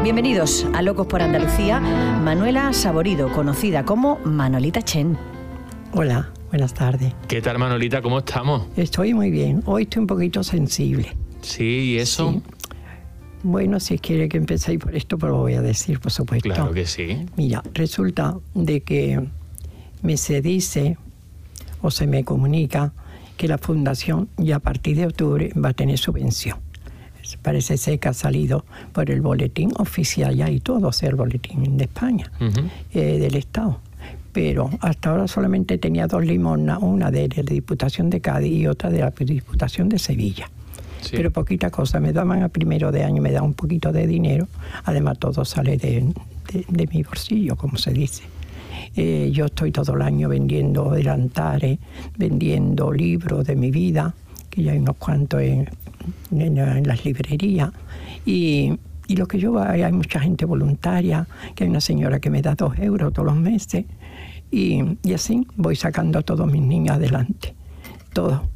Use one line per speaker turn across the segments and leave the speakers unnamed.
Bienvenidos a Locos por Andalucía. Manuela Saborido, conocida como Manolita Chen.
Hola, buenas tardes.
¿Qué tal, Manolita? ¿Cómo estamos?
Estoy muy bien. Hoy estoy un poquito sensible.
Sí, ¿y eso?
Sí. Bueno, si quiere que empecéis por esto, pues lo voy a decir, por supuesto.
Claro que sí.
Mira, resulta de que se dice o se me comunica que la Fundación ya a partir de octubre va a tener subvención. Parece ser que ha salido por el boletín oficial ya y todo, o sea, el boletín de España, del Estado. Pero hasta ahora solamente tenía 2 limosnas, una de la Diputación de Cádiz y otra de la Diputación de Sevilla. Sí. Pero poquita cosa, me daban a primero de año, me daban un poquito de dinero, además todo sale de mi bolsillo, como se dice. Yo estoy todo el año vendiendo delantares, vendiendo libros de mi vida, que ya hay unos cuantos en las librerías, y lo que yo veo, hay mucha gente voluntaria, que hay una señora que me da 2 euros todos los meses, y así voy sacando a todos mis niños adelante, todo.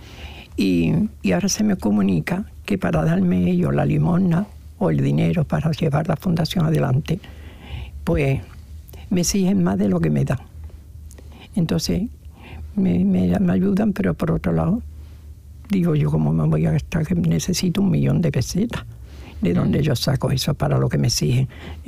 Y ahora se me comunica que para darme ellos la limosna o el dinero para llevar la fundación adelante, pues me exigen más de lo que me dan. Entonces me ayudan, pero por otro lado, digo yo, ¿cómo me voy a gastar? Que necesito 1 millón de pesetas. ¿De dónde yo saco eso para lo que me exigen?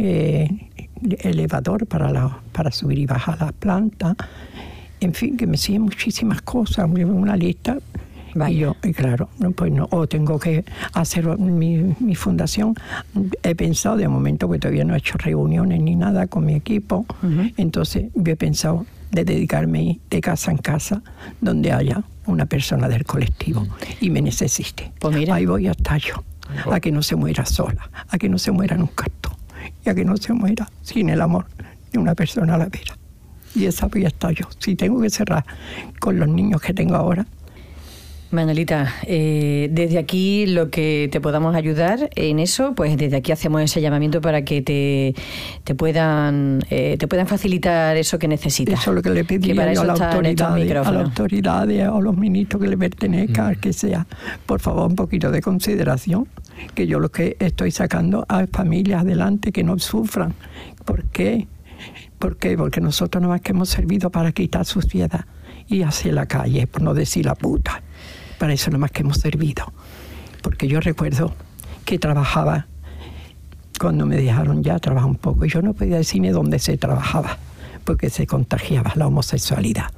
Elevador para subir y bajar las plantas. En fin, que me exigen muchísimas cosas, una lista. Vaya. Y claro, pues no, o tengo que hacer mi fundación. He pensado, de momento, que todavía no he hecho reuniones ni nada con mi equipo, entonces yo he pensado de dedicarme de casa en casa donde haya una persona del colectivo y me necesite. Pues mira, ahí voy a estar yo, a que no se muera sola, a que no se muera en un cartón y a que no se muera sin el amor de una persona a la vera. Y esa voy a estar yo. Si tengo que cerrar con los niños que tengo ahora.
Manolita, desde aquí lo que te podamos ayudar en eso, pues desde aquí hacemos ese llamamiento para que te puedan facilitar eso que necesitas.
Eso es lo que le pediría a las autoridades, a los ministros que le pertenezcan, que sea, por favor, un poquito de consideración, que yo lo que estoy sacando a familias adelante que no sufran. ¿Por qué? Porque nosotros nada más que hemos servido para quitar suciedad y hacer la calle, por no decir la puta. Para eso nada más que hemos servido. Porque yo recuerdo que trabajaba, cuando me dejaron ya trabajar un poco, y yo no podía decir ni dónde se trabajaba, porque se contagiaba la homosexualidad.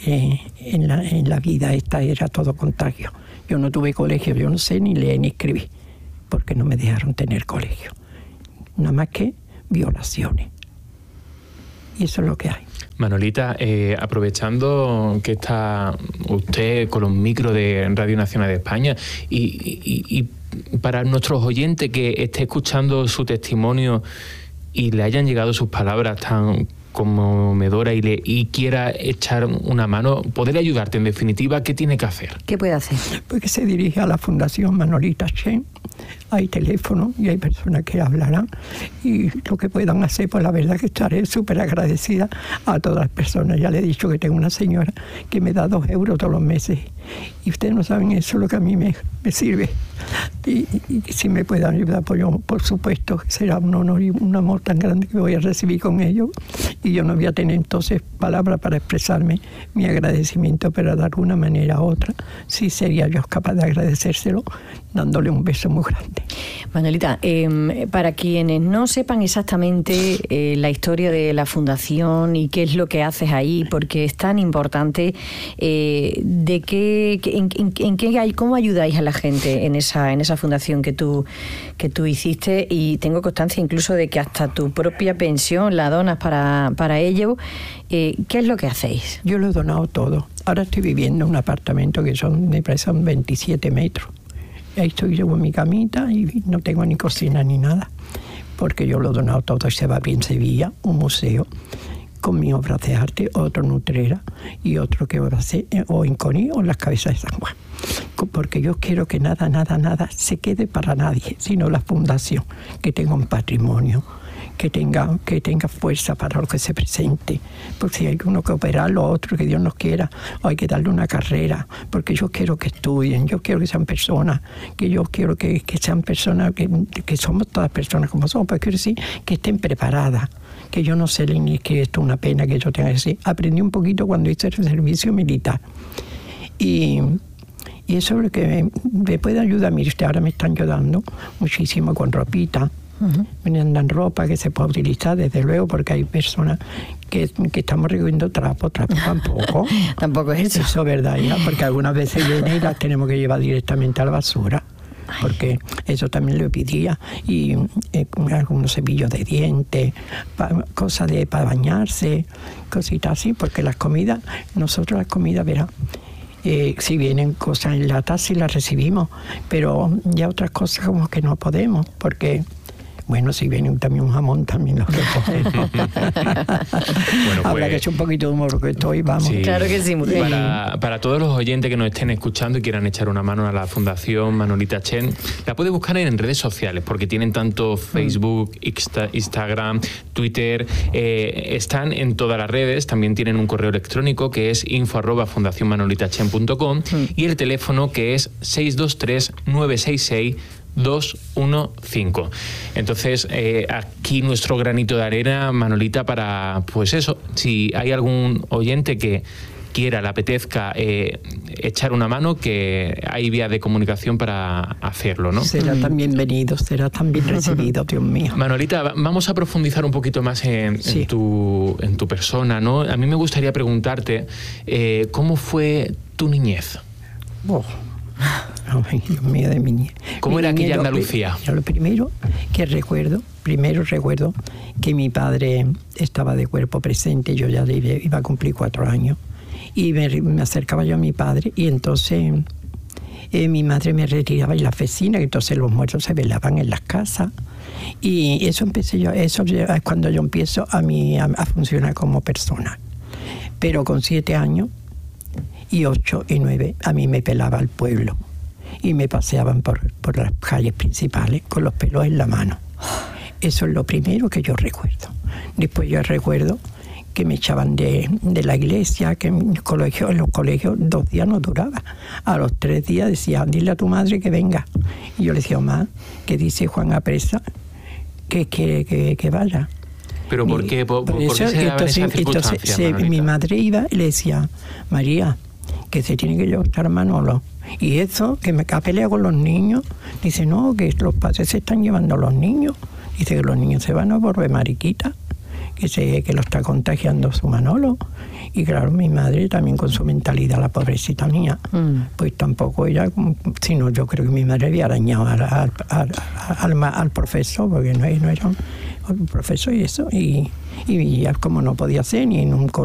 En la vida esta era todo contagio. Yo no tuve colegio, yo no sé ni leer ni escribir, porque no me dejaron tener colegio. Nada más que violaciones. Y eso es lo que hay.
Manolita, aprovechando que está usted con los micros de Radio Nacional de España y para nuestros oyentes que esté escuchando su testimonio y le hayan llegado sus palabras tan conmovedoras y quiera echar una mano, poder ayudarte en definitiva, ¿qué tiene que hacer?
¿Qué puede hacer?
Pues que se dirige a la Fundación Manolita Chen. Hay teléfono y hay personas que hablarán y lo que puedan hacer, pues la verdad que estaré súper agradecida a todas las personas. Ya le he dicho que tengo una señora que me da 2 euros todos los meses y ustedes no saben eso, lo que a mí me sirve. Y si me puedan ayudar, pues yo, por supuesto, será un honor y un amor tan grande que voy a recibir con ellos, y yo no voy a tener entonces palabras para expresarme mi agradecimiento, pero de alguna manera u otra sí sería yo capaz de agradecérselo dándole un beso muy grande.
Manolita, para quienes no sepan exactamente la historia de la fundación y qué es lo que haces ahí, porque es tan importante, ¿cómo ayudáis a la gente en esa fundación que tú hiciste? Y tengo constancia incluso de que hasta tu propia pensión la donas para ello. ¿Qué es lo que hacéis?
Yo lo he donado todo. Ahora estoy viviendo en un apartamento que me parece 27 metros. Ahí estoy yo en mi camita y no tengo ni cocina ni nada, porque yo lo he donado todo y se va bien Sevilla, un museo con mis obras de arte, otro en Utrera y otro que va a ser o en Coní o en las Cabezas de San Juan. Porque yo quiero que nada se quede para nadie, sino la fundación, que tenga un patrimonio, que tenga fuerza para lo que se presente. Porque si hay uno que operar, lo otro, que Dios nos quiera, o hay que darle una carrera, porque yo quiero que estudien, yo quiero que sean personas, que yo quiero que sean personas, que somos todas personas como somos, pero quiero decir que estén preparadas, que yo no sé ni que esto es una pena que yo tenga que decir. Aprendí un poquito cuando hice el servicio militar. Y eso es lo que me puede ayudar. Mire, ahora me están ayudando muchísimo con ropita. Me andan ropa que se puede utilizar, desde luego, porque hay personas que estamos recogiendo trapos tampoco.
Tampoco es eso.
Eso es verdad, ya, porque algunas veces vienen y las tenemos que llevar directamente a la basura. Porque eso también lo pedía. Y algunos cepillos de dientes, cosas para bañarse, cositas así, porque las comidas, nosotros las comidas, verá, si vienen cosas en lata, sí las recibimos, pero ya otras cosas como que no podemos, porque bueno, si viene también un jamón, también lo recogemos. Bueno, habrá que echar un poquito de humor porque estoy, vamos.
Sí,
claro que sí, mujer.
Para todos los oyentes que nos estén escuchando y quieran echar una mano a la Fundación Manolita Chen, la puede buscar en redes sociales, porque tienen tanto Facebook, Instagram, Twitter, están en todas las redes. También tienen un correo electrónico que es info@fundacionmanolitachen.com y el teléfono que es 623 966 215. Entonces, aquí nuestro granito de arena, Manolita, para, pues eso, si hay algún oyente que quiera, le apetezca echar una mano, que hay vías de comunicación para hacerlo, ¿no?
Será tan bienvenido, será tan bien recibido, Dios mío.
Manolita, vamos a profundizar un poquito más en tu persona, ¿no? A mí me gustaría preguntarte, ¿cómo fue tu niñez?
Ay, Dios mío, de mi niñez.
¿Cómo era aquella Andalucía?
Lo primero que recuerdo que mi padre estaba de cuerpo presente. Yo ya iba a cumplir 4 años y me acercaba yo a mi padre, y entonces mi madre me retiraba en la oficina, que entonces los muertos se velaban en las casas, y eso es cuando yo empiezo a funcionar como persona. Pero con 7 años y 8 y 9 a mí me pelaba el pueblo y me paseaban por las calles principales con los pelos en la mano. Eso es lo primero que yo recuerdo. Después yo recuerdo que me echaban de la iglesia, que en los colegios 2 días no duraba. A los 3 días decía, dile a tu madre que venga. Y yo le decía, mamá, que dice Juan Apresa que vaya.
¿Pero por qué? ¿Por qué se daban esas circunstancias, Manolita?
Mi madre iba y le decía, María, que se tiene que llevar a Manolo. Y eso, que me ha peleado con los niños. Dice, no, que los padres se están llevando a los niños. Dice que los niños se van a volver mariquitas, que lo está contagiando su Manolo. Y claro, mi madre también con su mentalidad, la pobrecita mía, pues tampoco ella, sino yo creo que mi madre había arañado al profesor, porque no era un profesor y eso. Y como no podía ser ni en un